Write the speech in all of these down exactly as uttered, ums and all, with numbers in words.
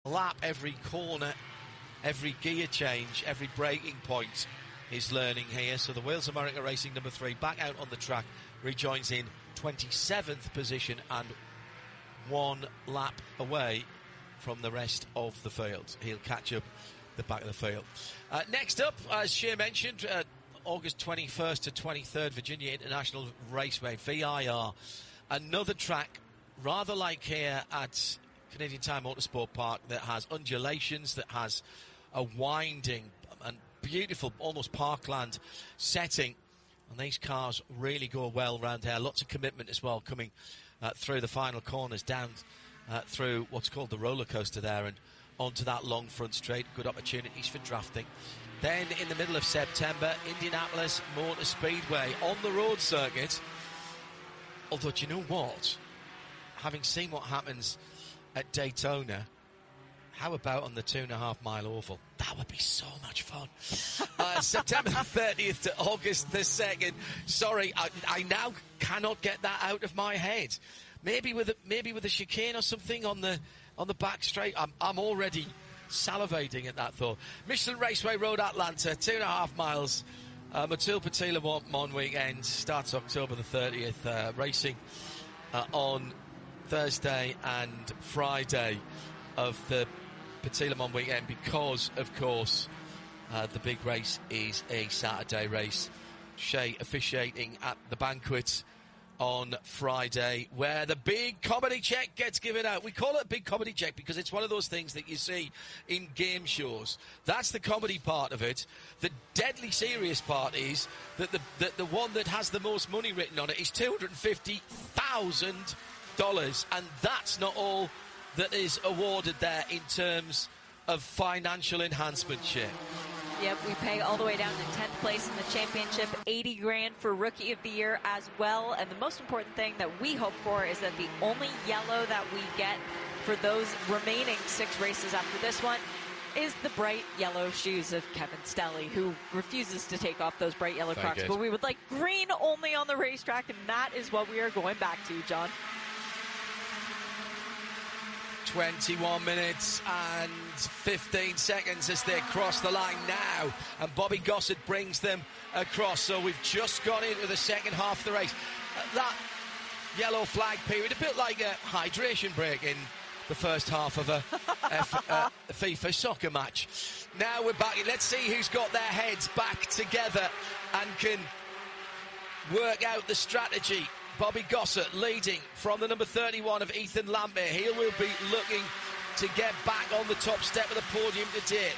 lap, every corner, every gear change, every braking point is learning here. So the Wales America Racing number three back out on the track, rejoins in twenty-seventh position and one lap away from the rest of the field. He'll catch up the back of the field. Uh, next up, as Shea mentioned, uh, August twenty-first to twenty-third, Virginia International Raceway, V I R. Another track, rather like here at Canadian Tire Motorsport Park, that has undulations, that has a winding and beautiful, almost parkland setting. And these cars really go well around here. Lots of commitment as well coming uh, through the final corners, down uh, through what's called the roller coaster there and onto that long front straight. Good opportunities for drafting. Then in the middle of September, Indianapolis Motor Speedway on the road circuit. Although, do you know what? Having seen what happens at Daytona, how about on the two and a half mile oval? That would be so much fun. uh, September thirtieth to August the second. Sorry, I, I now cannot get that out of my head. Maybe with a, maybe with a chicane or something on the on the back straight. I'm I'm already salivating at that thought. Michelin Raceway Road Atlanta, two and a half miles. Uh, Matul Patila Mon weekend starts October the thirtieth. Uh, racing uh, on Thursday and Friday of the Patila Mon weekend, because, of course, uh, the big race is a Saturday race. Shea officiating at the banquet on Friday, where the big comedy check gets given out. We call it a big comedy check because it's one of those things that you see in game shows. That's the comedy part of it. The deadly serious part is that the, the, the one that has the most money written on it is two hundred fifty thousand dollars, and that's not all that is awarded there in terms of financial enhancement, Shea. Yep, we pay all the way down to tenth place in the championship, eighty grand for Rookie of the Year as well. And the most important thing that we hope for is that the only yellow that we get for those remaining six races after this one is the bright yellow shoes of Kevin Stelly, who refuses to take off those bright yellow Very Crocs. good. But we would like green only on the racetrack, and that is what we are going back to, John. twenty-one minutes and fifteen seconds as they cross the line now, and Bobby Gossett brings them across. So we've just gone into the second half of the race. Uh, that yellow flag period, a bit like a hydration break in the first half of a, F, uh, a FIFA soccer match. Now we're back. Let's see who's got their heads back together and can work out the strategy. Bobby Gossett leading from the number thirty-one of Ethan Lambert. He will be looking to get back on the top step of the podium today.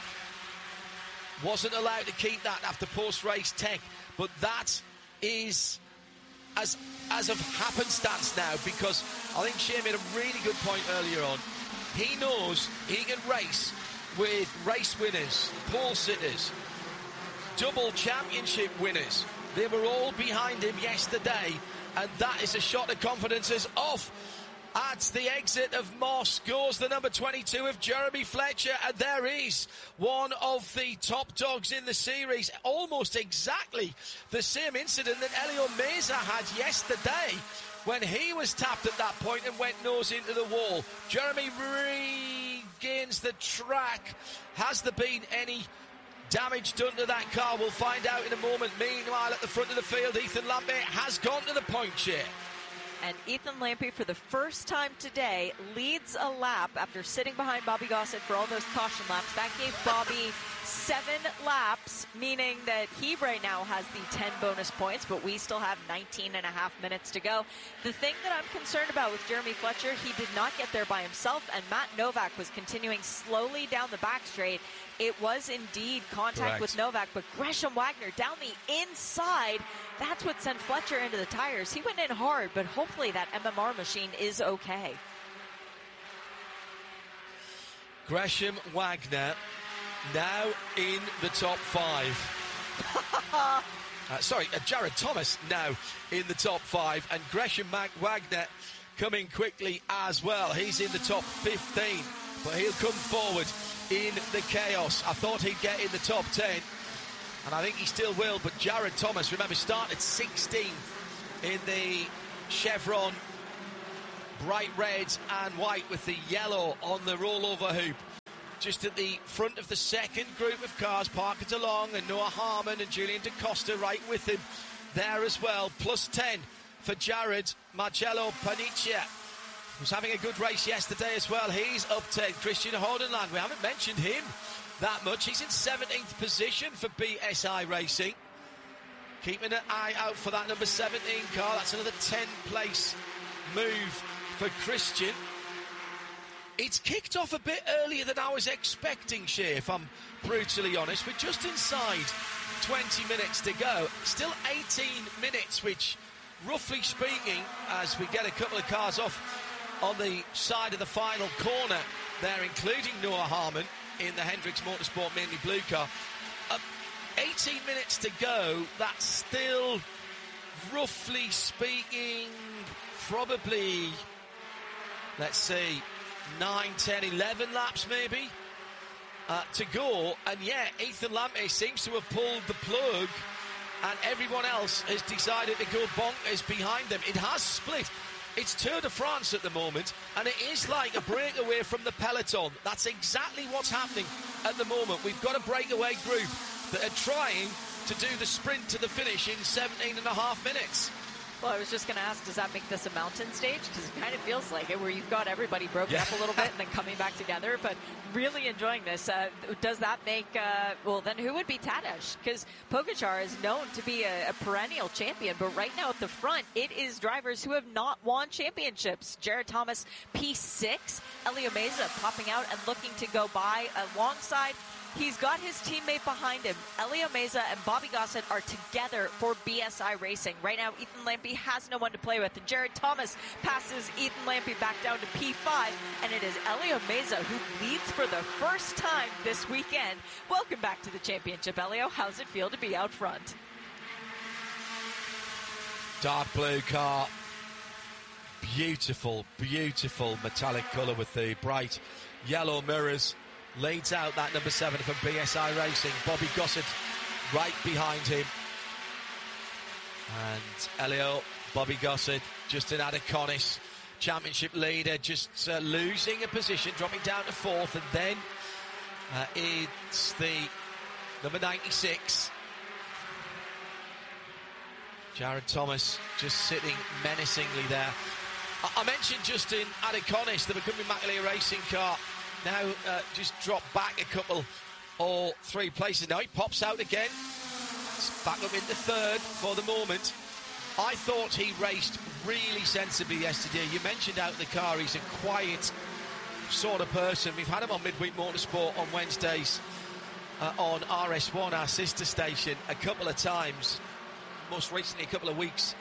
Wasn't allowed to keep that after post-race tech, but that is as as of happenstance now, because I think Shea made a really good point earlier on. He knows he can race with race winners, pole sitters, double championship winners. They were all behind him yesterday, and that is a shot of confidence as off at the exit of Moss goes the number twenty-two of Jeremy Fletcher, and there is one of the top dogs in the series. Almost exactly the same incident that Elio Meza had yesterday when he was tapped at that point and went nose into the wall. Jeremy regains the track. Has there been any damage done to that car? We'll find out in a moment. Meanwhile, at the front of the field, Ethan Lambert has gone to the point share. And Ethan Lambert, for the first time today, leads a lap after sitting behind Bobby Gossett for all those caution laps. That gave Bobby seven laps, meaning that he right now has the ten bonus points, but we still have nineteen and a half minutes to go. The thing that I'm concerned about with Jeremy Fletcher, he did not get there by himself, and Matt Novak was continuing slowly down the back straight. It was indeed contact Correct. with Novak, but Gresham Wagner down the inside, that's what sent Fletcher into the tires. He went in hard, but hopefully that M M R machine is okay. Gresham Wagner now in the top five. uh, sorry, uh, Jared Thomas now in the top five, and Gresham Mag- Wagner coming quickly as well. He's in the top fifteen, but he'll come forward in the chaos. I thought he'd get in the top ten, and I think he still will, but Jared Thomas, remember, started sixteenth in the Chevron bright red and white with the yellow on the rollover hoop. just at the front of the second group of cars. Parker DeLong and Noah Harmon and Julian DaCosta right with him there as well. Plus ten for Jared Marcello Paniccia, who's having a good race yesterday as well. He's up ten. Christian Hordenland, we haven't mentioned him that much. He's in seventeenth position for B S I Racing. Keeping an eye out for that number seventeen car. That's another ten place move for Christian. It's kicked off a bit earlier than I was expecting, Shea, if I'm brutally honest. We're just inside twenty minutes to go. Still eighteen minutes, which, roughly speaking, as we get a couple of cars off on the side of the final corner there, including Noah Harmon in the Hendricks Motorsport Mainly Blue car. Uh, eighteen minutes to go. That's still, roughly speaking, probably, let's see, nine, ten, eleven laps maybe uh, to go. And yeah, Ethan Lampay seems to have pulled the plug, and everyone else has decided to go bonkers behind them. It has split. It's Tour de France at the moment, and it is like a breakaway from the peloton. That's exactly what's happening at the moment. We've got a breakaway group that are trying to do the sprint to the finish in seventeen and a half minutes. Well, I was just going to ask, does that make this a mountain stage? Because it kind of feels like it, where you've got everybody broken yeah. up a little bit and then coming back together. But really enjoying this. Uh, does that make, uh, well, then who would be Tadej? Because Pogacar is known to be a, a perennial champion. But right now at the front, it is drivers who have not won championships. Jared Thomas, P six. Elio Meza popping out and looking to go by alongside. He's got his teammate behind him. Elio Meza and Bobby Gossett are together for B S I Racing. Right now, Ethan Lampy has no one to play with. And Jared Thomas passes Ethan Lampy back down to P five. And it is Elio Meza who leads for the first time this weekend. Welcome back to the championship, Elio. How's it feel to be out front? Dark blue car. Beautiful, beautiful metallic colour with the bright yellow mirrors. Leads out that number seven from B S I Racing. Bobby Gossett right behind him. And Elio, Bobby Gossett, Justin Adaconis, championship leader, just uh, losing a position, dropping down to fourth. And then uh, it's the number ninety-six. Jared Thomas just sitting menacingly there. I, I mentioned Justin Adaconis, the McCumbee McAleer Racing car. Now uh, just dropped back a couple or three places. Now he pops out again. It's back up into third for the moment. I thought he raced really sensibly yesterday. You mentioned out in the car, he's a quiet sort of person. We've had him on Midweek Motorsport on Wednesdays uh, on R S one, our sister station, a couple of times. Most recently, a couple of weeks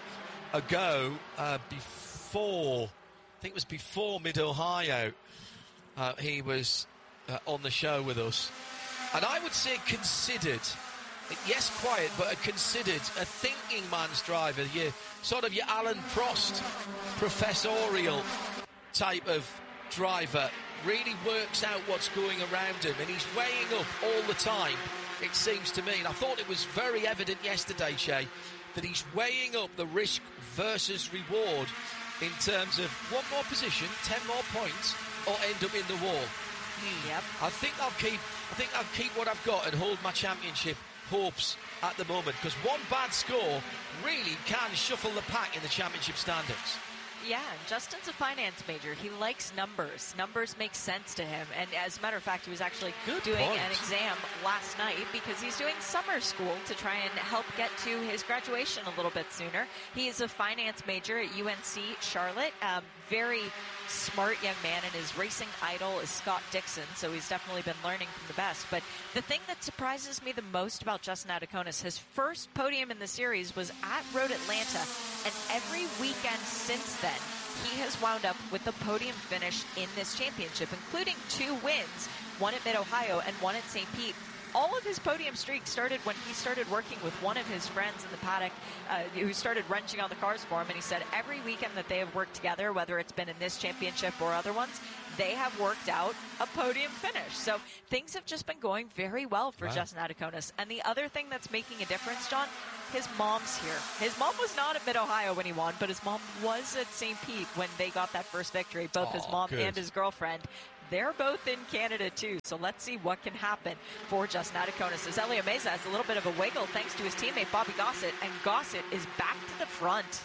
ago, uh, before, I think it was before Mid-Ohio. Uh, he was uh, on the show with us, and I would say considered, yes, quiet, but a considered, a thinking man's driver. Your sort of your Alan Prost, professorial type of driver, really works out what's going around him, and he's weighing up all the time, it seems to me. And I thought it was very evident yesterday, Shay, that he's weighing up the risk versus reward in terms of one more position, ten more points, or end up in the wall. Hmm. Yep. I think I'll keep. I think I'll keep what I've got and hold my championship hopes at the moment, because one bad score really can shuffle the pack in the championship standings. Yeah, and Justin's a finance major. He likes numbers. Numbers make sense to him. And as a matter of fact, he was actually Good doing point. an exam last night because he's doing summer school to try and help get to his graduation a little bit sooner. He is a finance major at U N C Charlotte. Um, very smart young man, and his racing idol is Scott Dixon, so he's definitely been learning from the best. But the thing that surprises me the most about Justin Adaconis, his first podium in the series was at Road Atlanta, and every weekend since then, he has wound up with a podium finish in this championship, including two wins, one at Mid-Ohio and one at Saint Pete. All of his podium streak started when he started working with one of his friends in the paddock uh, who started wrenching on the cars for him. And he said every weekend that they have worked together, whether it's been in this championship or other ones, they have worked out a podium finish. So things have just been going very well for wow. Justin Adaconis. And the other thing that's making a difference, John, his mom's here. His mom was not at Mid-Ohio when he won, but his mom was at Saint Pete when they got that first victory, both oh, his mom good. and his girlfriend. they're both in Canada too. So let's see what can happen for Justin Adakonis, as Elio Meza has a little bit of a wiggle thanks to his teammate Bobby Gossett, and Gossett is back to the front.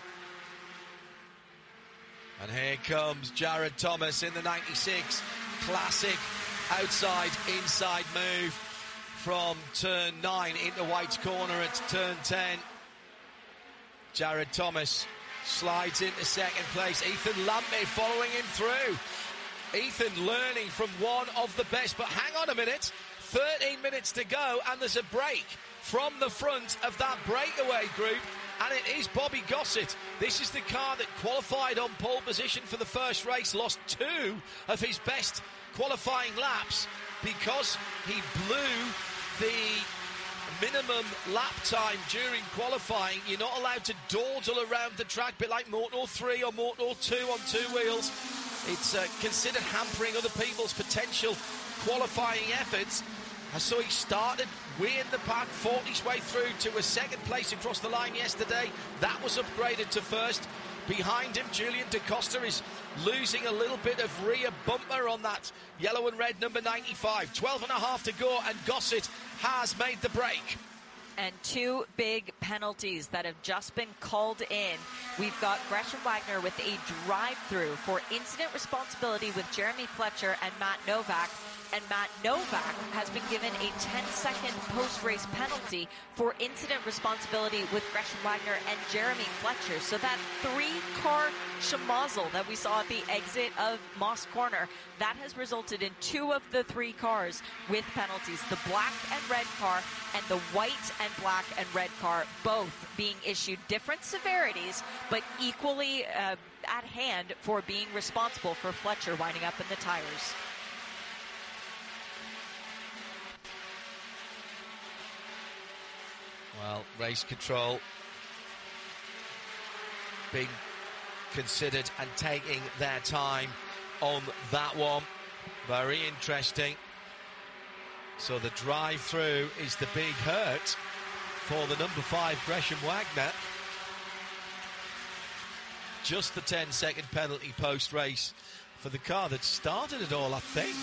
And here comes Jared Thomas in the ninety-six. Classic outside, inside move from turn nine into White's corner at turn ten. Jared Thomas slides into second place. Ethan Lampney following him through. Ethan learning from one of the best. But hang on a minute. thirteen minutes to go, and there's a break from the front of that breakaway group. And it is Bobby Gossett. This is the car that qualified on pole position for the first race, lost two of his best qualifying laps because he blew the minimum lap time during qualifying. You're not allowed to dawdle around the track, a bit like Moto three or Moto two on two wheels. It's uh, considered hampering other people's potential qualifying efforts. And so he started way in the pack, fought his way through to a second place across the line yesterday. That was upgraded to first. Behind him, Julian DaCosta is losing a little bit of rear bumper on that yellow and red number ninety-five. twelve and a half to go, and Gossett has made the break. And two big penalties that have just been called in. We've got Gresham Wagner with a drive-through for incident responsibility with Jeremy Fletcher and Matt Novak. And Matt Novak has been given a ten-second post-race penalty for incident responsibility with Gresham Wagner and Jeremy Fletcher. So that three-car schmozzle that we saw at the exit of Moss Corner, that has resulted in two of the three cars with penalties. The black and red car and the white and black and red car, both being issued different severities, but equally uh, at hand for being responsible for Fletcher winding up in the tires. Well, race control being considered and taking their time on that one. Very interesting. So the drive-through is the big hurt for the number five, Gresham Wagner. Just the ten-second penalty post-race for the car that started it all, I think.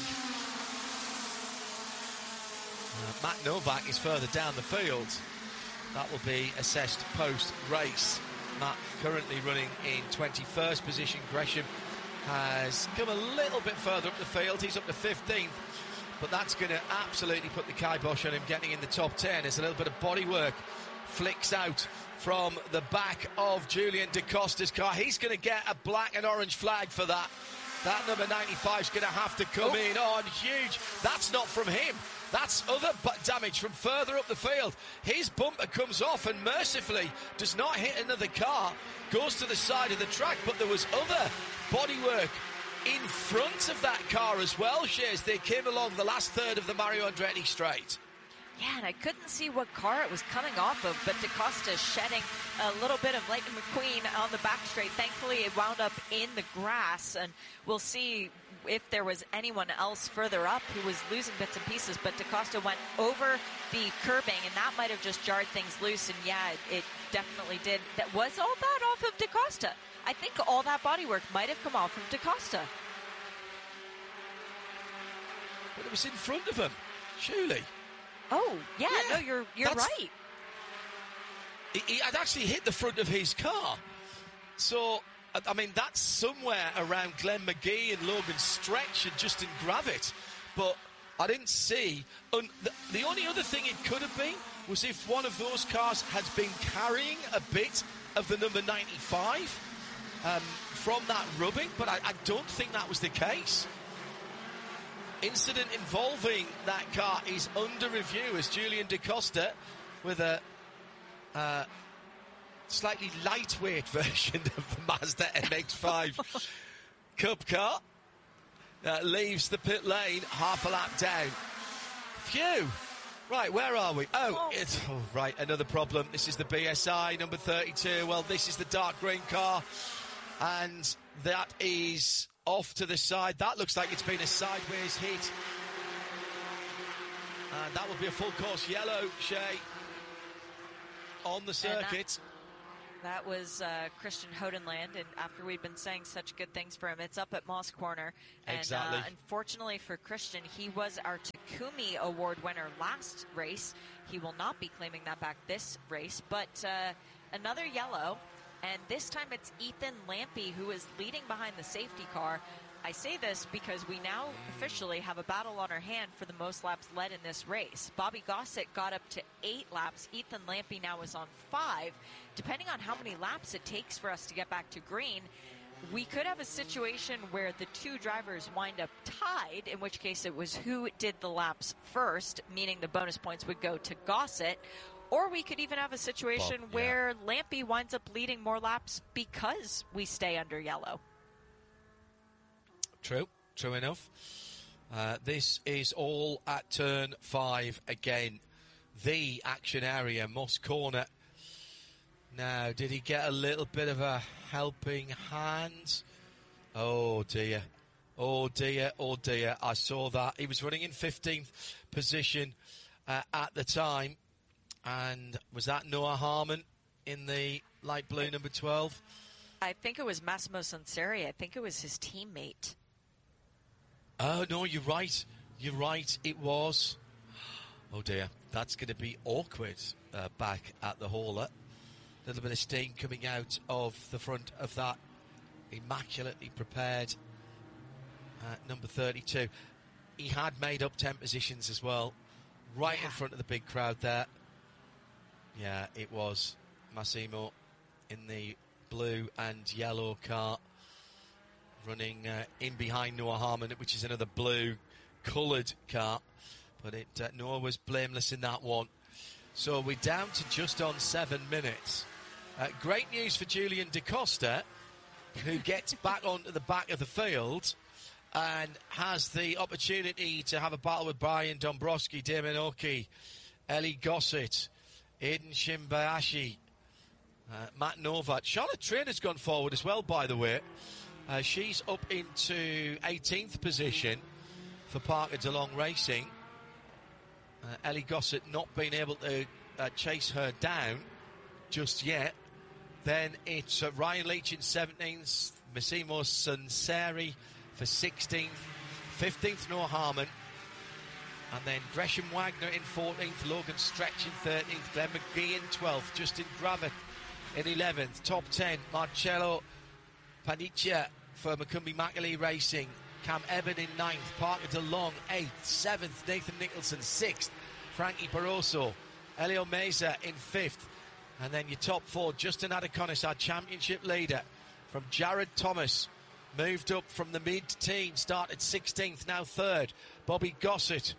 Uh, Matt Novak is further down the field. That will be assessed post-race. Matt currently running in twenty-first position. Gresham has come a little bit further up the field. He's up to fifteenth. But that's going to absolutely put the kibosh on him getting in the top ten as a little bit of bodywork flicks out from the back of Julian DaCosta's car. He's going to get a black and orange flag for that. That number ninety-five is going to have to come oh. in on huge. That's not from him. That's other damage from further up the field. His bumper comes off and mercifully does not hit another car, goes to the side of the track, but there was other bodywork in front of that car as well, Shares. They came along the last third of the Mario Andretti straight. Yeah, and I couldn't see what car it was coming off of, but DaCosta shedding a little bit of Lightning McQueen on the back straight. Thankfully, it wound up in the grass, and we'll see if there was anyone else further up who was losing bits and pieces, but DaCosta went over the curbing, and that might have just jarred things loose, and yeah, it, it definitely did. That was all that off of DaCosta. I think all that bodywork might have come off from DaCosta. But it was in front of him, surely. Oh, yeah, yeah, no, you're you're right. He, he had actually hit the front of his car. So, I mean, that's somewhere around Glenn McGee and Logan Stretch and Justin Gravitt. But I didn't see. Un- the, the only other thing it could have been was if one of those cars had been carrying a bit of the number ninety-five um, from that rubbing. But I, I don't think that was the case. Incident involving that car is under review as Julian DaCosta, with a uh, slightly lightweight version of the Mazda M X five Cup car, uh, leaves the pit lane half a lap down. Phew! Right, where are we? Oh, oh. It's oh, right, another problem. This is the B S I number thirty-two. Well, this is the dark green car, and that is off to the side. That looks like it's been a sideways hit. And that will be a full course yellow, Shay, on the circuit. That was uh, Christian Hodenland, and after we'd been saying such good things for him, it's up at Moss Corner. And exactly. uh, unfortunately for Christian, he was our Takumi Award winner last race. He will not be claiming that back this race, but uh, another yellow, and this time it's Ethan Lampe who is leading behind the safety car. I say this because we now officially have a battle on our hand for the most laps led in this race. Bobby Gossett got up to eight laps. Ethan Lampe now is on five. Depending on how many laps it takes for us to get back to green, we could have a situation where the two drivers wind up tied, in which case it was who did the laps first, meaning the bonus points would go to Gossett. Or we could even have a situation Bob, yeah. where Lampe winds up leading more laps because we stay under yellow. True, true enough. Uh, this is all at turn five again. The action area, Moss Corner. Now, did he get a little bit of a helping hand? Oh dear, oh dear, oh dear. I saw that. He was running in fifteenth position uh, at the time. And was that Noah Harmon in the light blue number twelve? I think it was Massimo Sanseri. I think it was his teammate. Oh, no, you're right. You're right. It was. Oh, dear. That's going to be awkward uh, back at the hauler. A little bit of steam coming out of the front of that immaculately prepared uh, number thirty-two. He had made up ten positions as well, right yeah. in front of the big crowd there. Yeah, it was Massimo in the blue and yellow car, running uh, in behind Noah Harmon, which is another blue coloured car. But it uh, Noah was blameless in that one. So we're down to just on seven minutes. Uh, great news for Julian DaCosta, who gets back onto the back of the field and has the opportunity to have a battle with Brian Dombrowski, Damon Oki, Ellie Gossett, Aiden Shimbayashi, uh, Matt Novat. Charlotte Trainer's gone forward as well, by the way. Uh, she's up into eighteenth position for Parker DeLong Racing. Uh, Ellie Gossett not being able to uh, chase her down just yet. Then it's uh, Ryan Leach in seventeenth, Massimo Sanseri for sixteenth, fifteenth Noah Harmon, and then Gresham Wagner in fourteenth, Logan Stretch in thirteenth, Glenn McGee in twelfth, Justin Gravett in eleventh, top ten, Marcello Paniccia for Macumbi Macaulay Racing, Cam Eben in ninth, Parker DeLong eighth, seventh, Nathan Nicholson sixth, Frankie Barroso, Elio Meza in fifth, and then your top four, Justin Adaconis, our championship leader, from Jared Thomas, moved up from the mid-team, started sixteenth, now third, Bobby Gossett,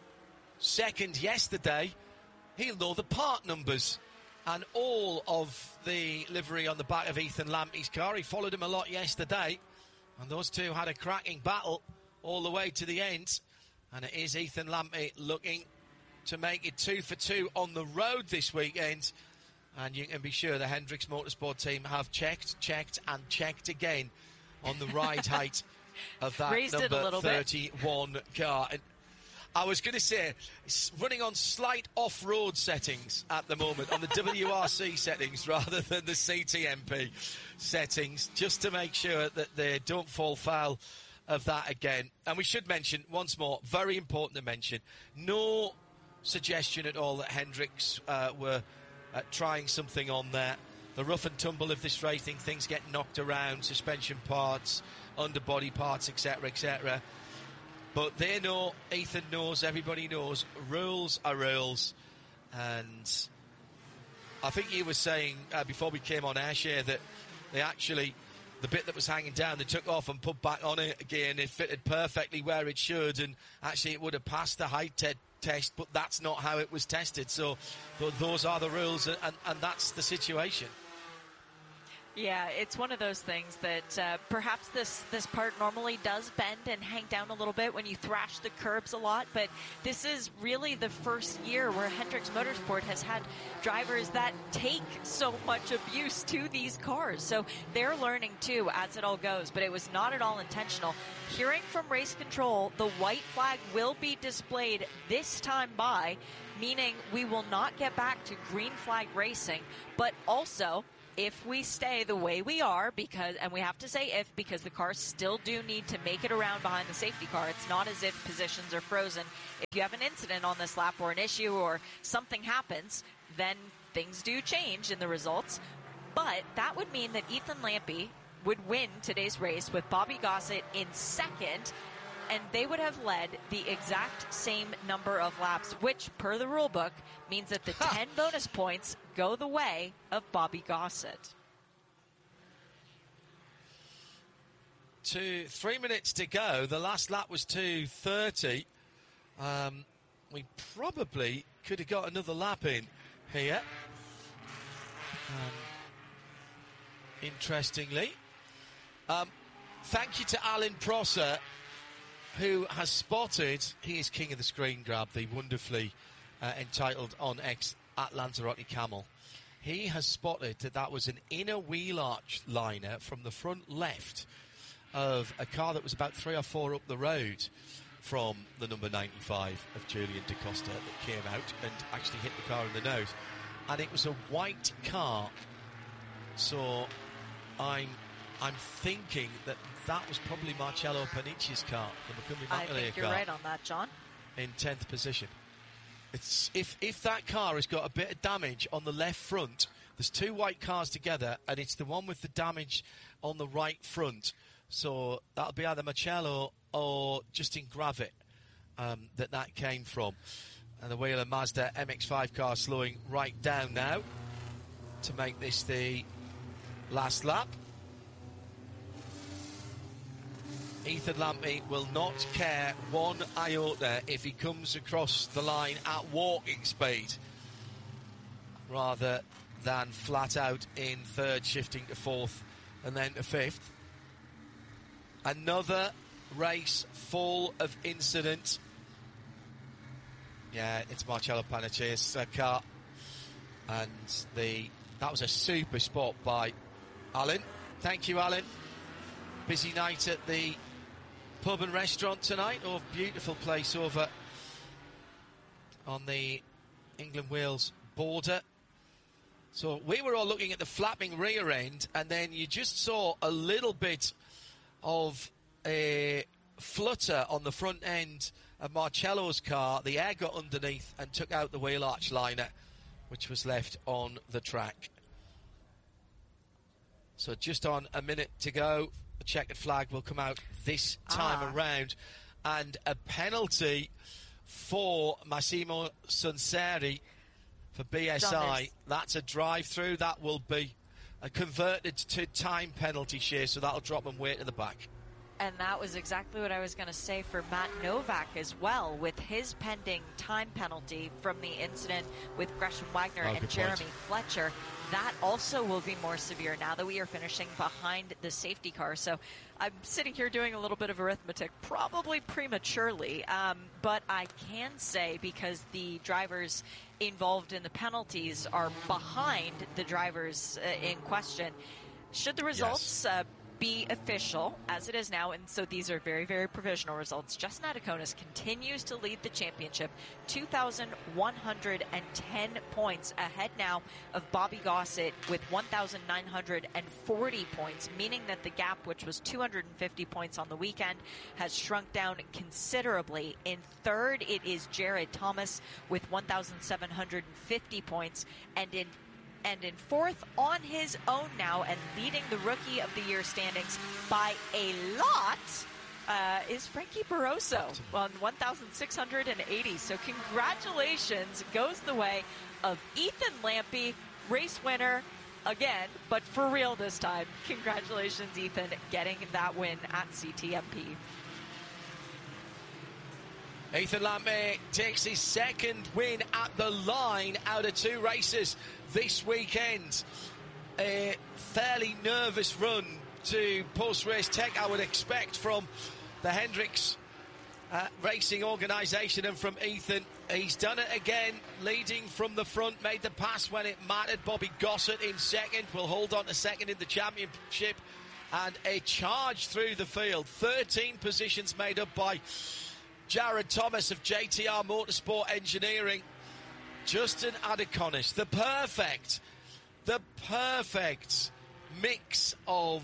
second yesterday. He'll know the part numbers and all of the livery on the back of Ethan Lampe's car. He followed him a lot yesterday, and those two had a cracking battle all the way to the end. And it is Ethan Lampe looking to make it two for two on the road this weekend. And you can be sure the Hendricks Motorsport team have checked, checked, and checked again on the ride height of that Raised number thirty-one bit. Car. And I was going to say, it's running on slight off-road settings at the moment, on the W R C settings rather than the C T M P settings, just to make sure that they don't fall foul of that again. And we should mention, once more, very important to mention, no suggestion at all that Hendricks uh, were uh, trying something on there. The rough and tumble of this racing, things get knocked around, suspension parts, underbody parts, et cetera, et cetera. But they know, Ethan knows, everybody knows, rules are rules. And I think you were saying uh, before we came on airshare that they actually, the bit that was hanging down, they took off and put back on it again. It fitted perfectly where it should, and actually it would have passed the height te- test, but that's not how it was tested. So th- those are the rules, and, and that's the situation. Yeah, it's one of those things that uh, perhaps this, this part normally does bend and hang down a little bit when you thrash the curbs a lot, but this is really the first year where Hendricks Motorsport has had drivers that take so much abuse to these cars. So they're learning too as it all goes, but it was not at all intentional. Hearing from race control, the white flag will be displayed this time by, meaning we will not get back to green flag racing, but also if we stay the way we are, because, and we have to say if, because the cars still do need to make it around behind the safety car. It's not as if positions are frozen. If you have an incident on this lap or an issue or something happens, then things do change in the results. But that would mean that Ethan Lampe would win today's race with Bobby Gossett in second, and they would have led the exact same number of laps, which, per the rule book, means that the ha. ten bonus points go the way of Bobby Gossett. Two, three minutes to go. The last lap was two thirty. Um, we probably could have got another lap in here. Um, interestingly. Um, thank you to Alan Prosser, who has spotted, he is king of the screen grab, the wonderfully uh, entitled On X at Lanzarote Camel. He has spotted that that was an inner wheel arch liner from the front left of a car that was about three or four up the road from the number ninety-five of Julian Da Costa that came out and actually hit the car in the nose. And it was a white car. So I'm I'm thinking that that was probably Marcello Panici's car, the McCumbee I think you're car, right on that, John. In tenth position. It's if if that car has got a bit of damage on the left front, there's two white cars together, and it's the one with the damage on the right front. So that'll be either Marcello or Justin Gravitt um, that that came from. And the Wheeler Mazda M X five car slowing right down now to make this the last lap. Ethan Lampe will not care one iota if he comes across the line at walking speed, rather than flat out in third, shifting to fourth and then to fifth. Another race full of incident. Yeah, it's Marcello Panici's uh, car, and the that was a super spot by Alan. Thank you, Alan. Busy night at the pub and restaurant tonight. Oh, beautiful place over on the England-Wales border. So we were all looking at the flapping rear end, and then you just saw a little bit of a flutter on the front end of Marcello's car. The air got underneath and took out the wheel arch liner, which was left on the track. So just on a minute to go. The checkered flag will come out this time ah. around, and a penalty for Massimo Sunseri for B S I. That's a drive-through. That will be uh, converted to time penalty share, so that'll drop them way to the back. And that was exactly what I was going to say for Matt Novak as well, with his pending time penalty from the incident with Gresham Wagner oh, and Jeremy point. Fletcher. That also will be more severe now that we are finishing behind the safety car. So I'm sitting here doing a little bit of arithmetic, probably prematurely, um, but I can say, because the drivers involved in the penalties are behind the drivers uh, in question, should the results yes. uh, be official, as it is now, and so these are very, very provisional results, Justin Adakonis continues to lead the championship, two thousand one hundred ten points ahead now of Bobby Gossett with one thousand nine hundred forty points, meaning that the gap, which was two hundred fifty points on the weekend, has shrunk down considerably. In third, it is Jared Thomas with one thousand seven hundred fifty points, and in And in fourth on his own now and leading the Rookie of the Year standings by a lot uh, is Frankie Barroso on one thousand six hundred eighty. So congratulations goes the way of Ethan Lampe, race winner again, but for real this time. Congratulations, Ethan, getting that win at C T M P. Ethan Lampe takes his second win at the line out of two races this weekend. A fairly nervous run to post-race tech, I would expect, from the Hendricks uh, Racing organisation and from Ethan. He's done it again, leading from the front, made the pass when it mattered. Bobby Gossett in second, will hold on to second in the championship, and a charge through the field. thirteen positions made up by Jared Thomas of J T R Motorsport Engineering. Justin Adakonis, the perfect the perfect mix of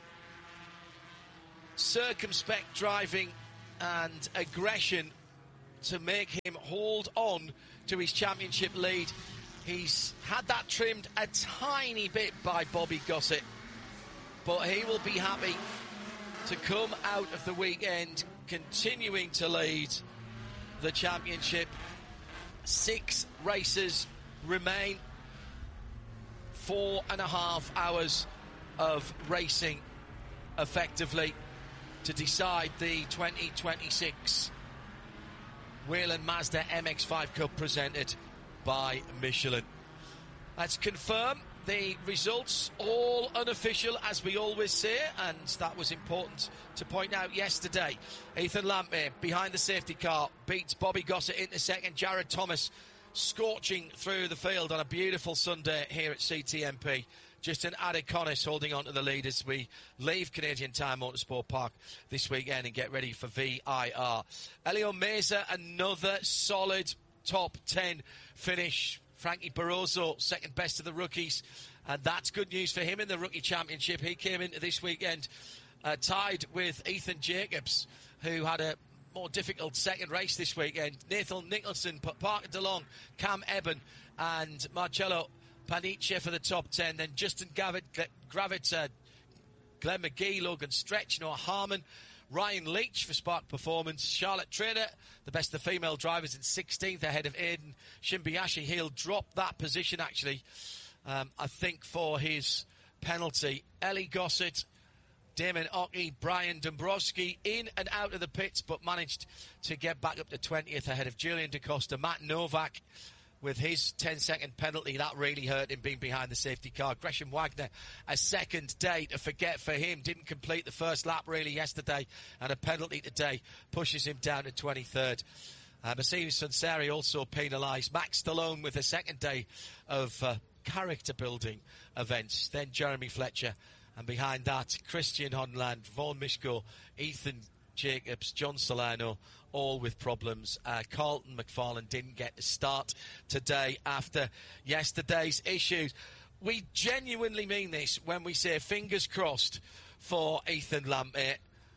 circumspect driving and aggression to make him hold on to his championship lead. He's had that trimmed a tiny bit by Bobby Gossett, but he will be happy to come out of the weekend continuing to lead the championship. Six races remain. Four and a half hours of racing effectively to decide the twenty twenty-six Whelen Mazda M X five Cup presented by Michelin. Let's confirm the results, all unofficial as we always say, and that was important to point out yesterday. Ethan Lampmere behind the safety car beats Bobby Gossett into second. Jared Thomas scorching through the field on a beautiful Sunday here at C T M P. Justin Adekonis holding on to the lead as we leave Canadian Tire Motorsport Park this weekend and get ready for V I R. Elio Meza, another solid top ten finish. Frankie Barroso, second best of the rookies, and that's good news for him in the Rookie Championship. He came into this weekend uh, tied with Ethan Jacobs, who had a more difficult second race this weekend. Nathan Nicholson, Parker DeLong, Cam Eben, and Marcello Panice for the top ten. Then Justin Gavitt, Gravitz, uh, Glenn McGee, Logan Stretch, Noah Harmon, Ryan Leach for Spark Performance, Charlotte Trader, the best of the female drivers, in sixteenth ahead of Aiden Shimbayashi. He'll drop that position, actually, um, I think, for his penalty. Ellie Gossett, Damon Ockey, Brian Dombrowski in and out of the pits, but managed to get back up to twentieth ahead of Julian DaCosta. Matt Novak with his ten-second penalty, that really hurt him being behind the safety car. Gresham Wagner, a second day to forget for him. Didn't complete the first lap really yesterday, and a penalty today pushes him down to twenty-third. Uh, Mercedes Sunseri also penalised. Max Stallone with a second day of uh, character-building events. Then Jeremy Fletcher, and behind that, Christian Honland, Vaughan Mishko, Ethan Jacobs, John Solano, all with problems. Uh, Carlton McFarlane didn't get to start today after yesterday's issues. We genuinely mean this when we say fingers crossed for Ethan Lampmere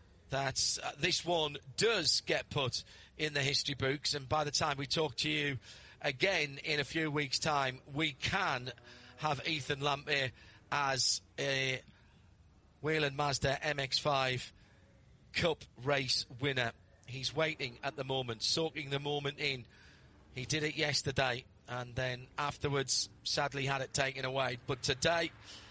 that uh, this one does get put in the history books, and by the time we talk to you again in a few weeks' time, we can have Ethan Lampmere as a Whelen Mazda M X five Cup race winner. He's waiting at the moment, soaking the moment in. He did it yesterday, and then afterwards sadly had it taken away. But today,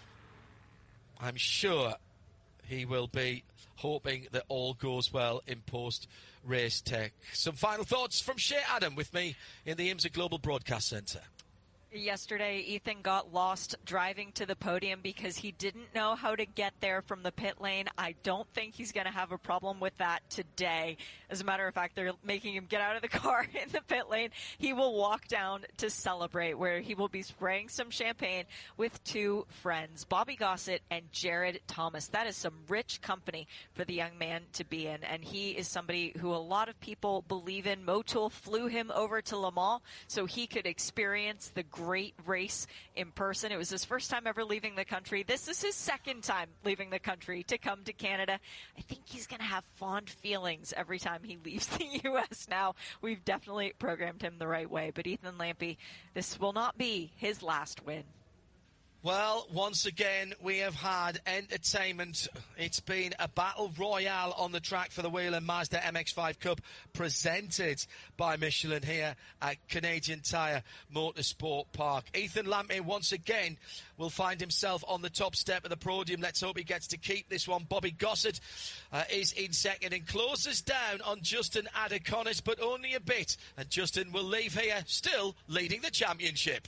I'm sure he will be hoping that all goes well in post-race tech. Some final thoughts from Shea Adam with me in the IMSA Global Broadcast Centre. Yesterday, Ethan got lost driving to the podium because he didn't know how to get there from the pit lane. I don't think he's going to have a problem with that today. As a matter of fact, they're making him get out of the car in the pit lane. He will walk down to celebrate, where he will be spraying some champagne with two friends, Bobby Gossett and Jared Thomas. That is some rich company for the young man to be in, and he is somebody who a lot of people believe in. Motul flew him over to Le Mans so he could experience the great race in person. It was his first time ever leaving the country. This is his second time leaving the country to come to Canada. I think he's going to have fond feelings every time he leaves the U S now. We've definitely programmed him the right way. But Ethan Lampy, this will not be his last win. Well, once again, we have had entertainment. It's been a battle royale on the track for the Whelen Mazda M X five Cup, presented by Michelin here at Canadian Tire Motorsport Park. Ethan Lampmere once again will find himself on the top step of the podium. Let's hope he gets to keep this one. Bobby Gossett uh, is in second and closes down on Justin Adekonis, but only a bit. And Justin will leave here still leading the championship.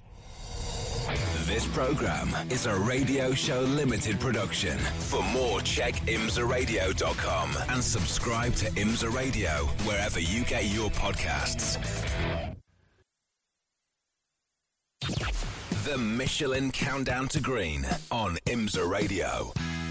This program is a Radio Show Limited production. For more, check imsa radio dot com and subscribe to IMSA Radio wherever you get your podcasts. The Michelin Countdown to Green on IMSA Radio.